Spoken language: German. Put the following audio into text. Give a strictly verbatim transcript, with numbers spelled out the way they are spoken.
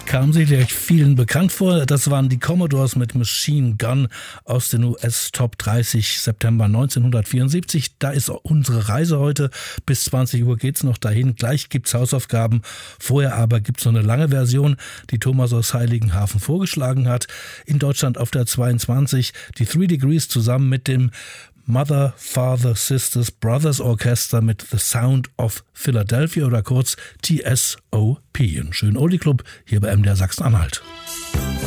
Kam sicherlich vielen bekannt vor. Das waren die Commodores mit Machine Gun aus den U S Top dreißig September neunzehnhundertvierundsiebzig. Da ist unsere Reise heute. Bis zwanzig Uhr geht's noch dahin. Gleich gibt's Hausaufgaben. Vorher aber gibt's noch eine lange Version, die Thomas aus Heiligenhafen vorgeschlagen hat. In Deutschland auf der zweiundzwanzig. Die Three Degrees zusammen mit dem Mother, Father, Sisters, Brothers Orchester mit The Sound of Philadelphia oder kurz T S O P. Ein schönen Oldie Club hier bei M D R Sachsen-Anhalt.